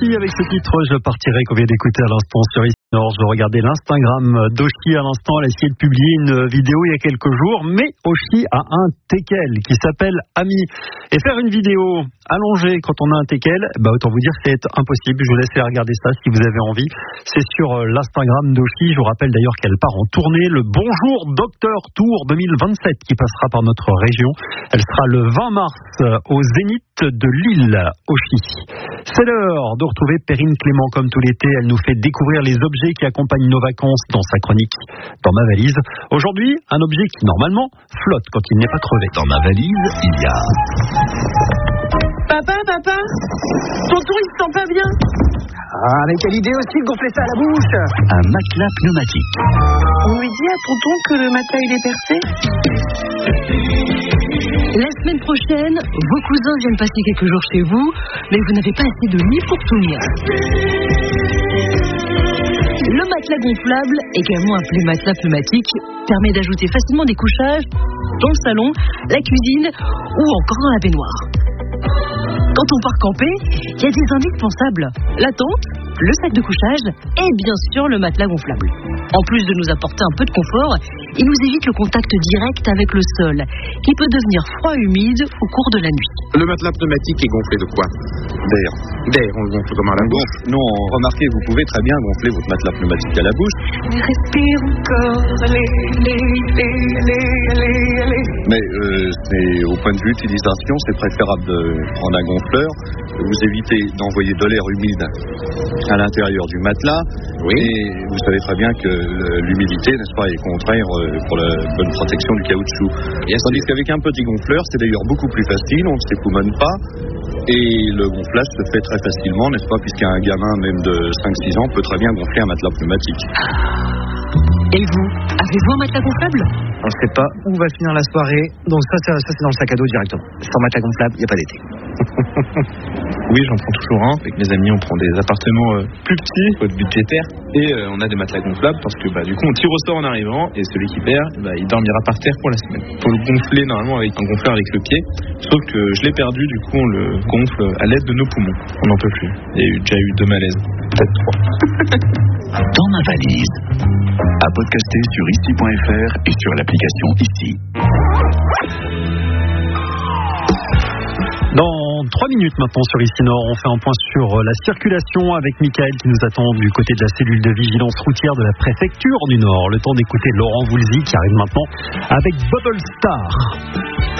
Doshi avec ce titre, je partirai qu'on vient d'écouter à l'instant sur ici. Alors, je regardais l'Instagram d'Oshi à l'instant, elle a essayé de publier une vidéo il y a quelques jours, mais Oshi a un teckel qui s'appelle Ami. Et faire une vidéo allongée quand on a un teckel, autant vous dire que c'est impossible. Je vous laisse regarder ça si vous avez envie. C'est sur l'Instagram d'Oshi. Je vous rappelle d'ailleurs qu'elle part en tournée, le Bonjour Docteur Tour 2027 qui passera par notre région. Elle sera le 20 mars au Zénith de Lille, Oshi. C'est l'heure de retrouver Perrine Clément comme tout l'été. Elle nous fait découvrir les objets qui accompagnent nos vacances dans sa chronique Dans ma valise. Aujourd'hui, un objet qui normalement flotte quand il n'est pas crevé. Dans ma valise, il y a... Papa, tonton il se sent pas bien. Ah, mais quelle idée aussi de gonfler ça à la bouche. Un matelas pneumatique. On lui dit à tonton que le matelas il est percé. La semaine prochaine, vos cousins viennent passer quelques jours chez vous, mais vous n'avez pas assez de lit pour tenir. Le matelas gonflable, également appelé matelas pneumatique, permet d'ajouter facilement des couchages dans le salon, la cuisine ou encore dans la baignoire. Quand on part camper, il y a des indispensables. La tente, le sac de couchage et bien sûr le matelas gonflable. En plus de nous apporter un peu de confort, il nous évite le contact direct avec le sol, qui peut devenir froid et humide au cours de la nuit. Le matelas pneumatique est gonflé de quoi? D'air. D'air, on le gonfle comment à la bouche? Non, remarquez, vous pouvez très bien gonfler votre matelas pneumatique à la bouche. Respire encore, allez. Mais au point de vue utilisation, c'est préférable de prendre un gonfleur. Vous évitez d'envoyer de l'air humide à l'intérieur du matelas. Oui. Et vous savez très bien que l'humidité, n'est-ce pas, est contraire pour la bonne protection du caoutchouc. Tandis qu'avec un petit gonfleur, c'est d'ailleurs beaucoup plus facile, on ne s'époumonne pas. Et le gonflage se fait très facilement, n'est-ce pas, puisqu'un gamin même de 5-6 ans peut très bien gonfler un matelas pneumatique. Et vous, avez-vous un matelas gonflable? On ne sait pas où va finir la soirée, donc ça c'est dans le sac à dos directement. Sans matelas gonflable, il n'y a pas d'été. Oui, j'en prends toujours un. Avec mes amis, on prend des appartements plus petits, budgétaires, et on a des matelas gonflables parce que du coup on tire au sort en arrivant et celui qui perd, il dormira par terre pour la semaine. Faut le gonfler normalement avec un gonfleur avec le pied, sauf que je l'ai perdu, du coup on le gonfle à l'aide de nos poumons. On n'en peut plus. Il y a déjà eu 2 malaises, peut-être 3. Dans ma valise. À podcaster sur ici.fr et sur l'application Ici. Dans 3 minutes maintenant sur Ici Nord, on fait un point sur la circulation avec Michael qui nous attend du côté de la cellule de vigilance routière de la préfecture du Nord. Le temps d'écouter Laurent Voulzy qui arrive maintenant avec Bubble Star.